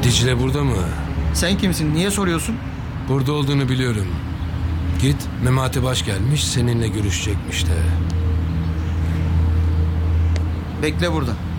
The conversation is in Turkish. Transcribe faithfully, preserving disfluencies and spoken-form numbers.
Dicle burada mı? Sen kimsin? Niye soruyorsun? Burada olduğunu biliyorum. Git, Memati Baş gelmiş, seninle görüşecekmiş de. Bekle burada.